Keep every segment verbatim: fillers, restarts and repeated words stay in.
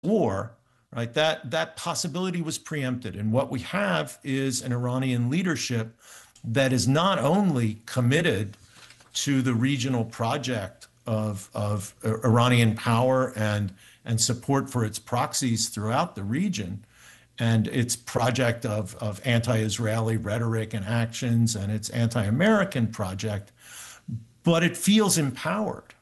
war, right, that, that possibility was preempted. And what we have is an Iranian leadership that is not only committed to the regional project of, of Iranian power and, and support for its proxies throughout the region, and its project of, of anti-Israeli rhetoric and actions, and its anti-American project, but it feels empowered.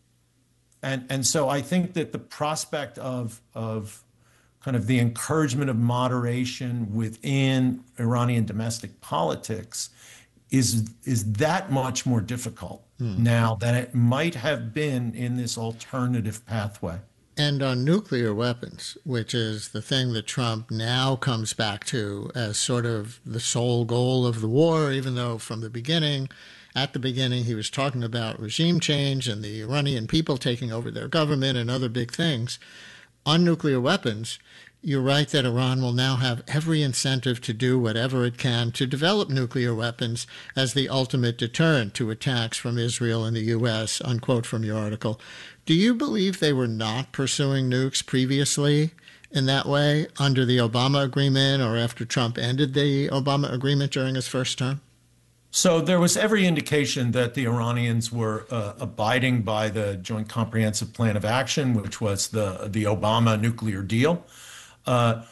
And, and so I think that the prospect of, of kind of the encouragement of moderation within Iranian domestic politics is, is that much more difficult mm. now than it might have been in this alternative pathway. And on nuclear weapons, which is the thing that Trump now comes back to as sort of the sole goal of the war, even though from the beginning, at the beginning, he was talking about regime change and the Iranian people taking over their government and other big things. On nuclear weapons, you're right that Iran will now have every incentive to do whatever it can to develop nuclear weapons as the ultimate deterrent to attacks from Israel and the U S, unquote from your article. Do you believe they were not pursuing nukes previously in that way under the Obama agreement or after Trump ended the Obama agreement during his first term? So there was every indication that the Iranians were uh, abiding by the Joint Comprehensive Plan of Action, which was the, the Obama nuclear deal. Uh,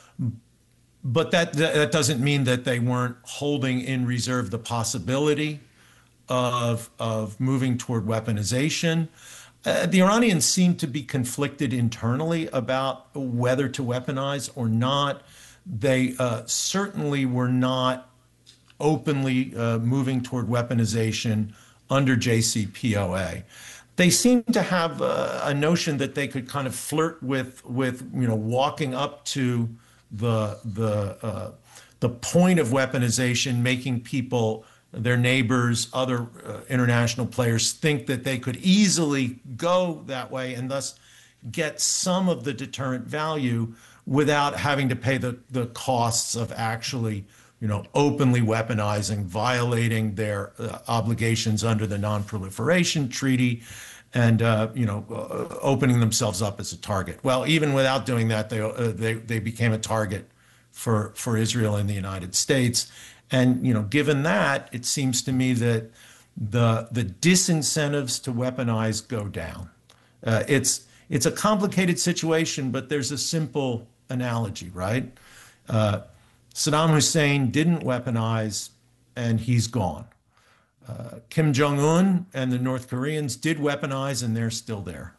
but that, that doesn't mean that they weren't holding in reserve the possibility of, of moving toward weaponization. Uh, the Iranians seem to be conflicted internally about whether to weaponize or not. They uh, certainly were not openly uh, moving toward weaponization under J C P O A. They seem to have uh, a notion that they could kind of flirt with, with you know, walking up to the the uh, the point of weaponization, making people, their neighbors, other uh, international players think that they could easily go that way and thus get some of the deterrent value without having to pay the, the costs of actually, you know, openly weaponizing, violating their uh, obligations under the Non-Proliferation Treaty, and uh, you know, uh, opening themselves up as a target. Well, even without doing that, they uh, they they became a target for for Israel and the United States. And you know, given that, it seems to me that the the disincentives to weaponize go down. Uh, it's it's a complicated situation, but there's a simple analogy, right? Uh, Saddam Hussein didn't weaponize, and he's gone. Uh, Kim Jong-un and the North Koreans did weaponize, and they're still there.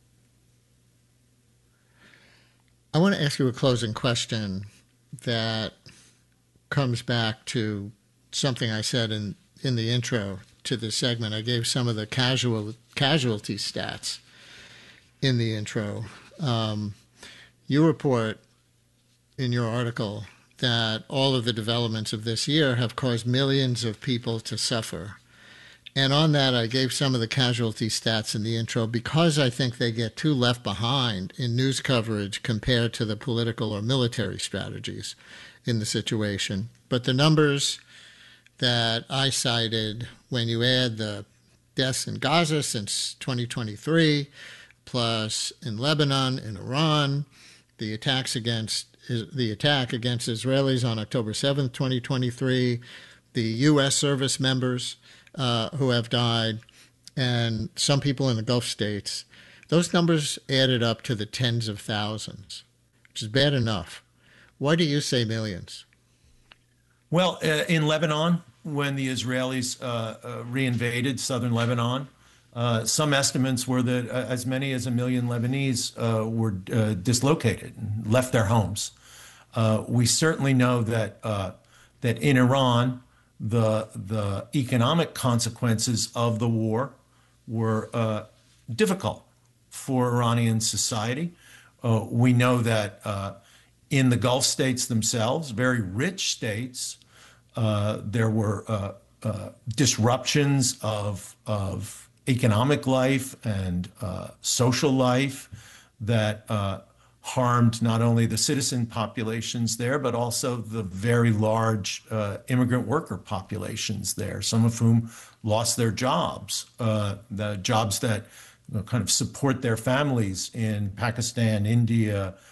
I want to ask you a closing question that comes back to something I said in, in the intro to this segment. I gave some of the casual casualty stats in the intro. Um, you report in your article that all of the developments of this year have caused millions of people to suffer. And on that, I gave some of the casualty stats in the intro because I think they get too left behind in news coverage compared to the political or military strategies in the situation. But the numbers that I cited, when you add the deaths in Gaza since twenty twenty-three, plus in Lebanon, in Iran, the attacks against the attack against Israelis on October seventh, twenty twenty-three, the U S service members uh, who have died, and some people in the Gulf states, those numbers added up to the tens of thousands, which is bad enough. Why do you say millions? Well, uh, in Lebanon, when the Israelis uh, uh, reinvaded southern Lebanon, Uh, some estimates were that uh, as many as a million Lebanese uh, were uh, dislocated and left their homes. Uh, we certainly know that uh, that in Iran, the the economic consequences of the war were uh, difficult for Iranian society. Uh, we know that uh, in the Gulf states themselves, very rich states, uh, there were uh, uh, disruptions of of economic life and uh, social life that uh, harmed not only the citizen populations there, but also the very large uh, immigrant worker populations there, some of whom lost their jobs, uh, the jobs that you know, kind of support their families in Pakistan, India,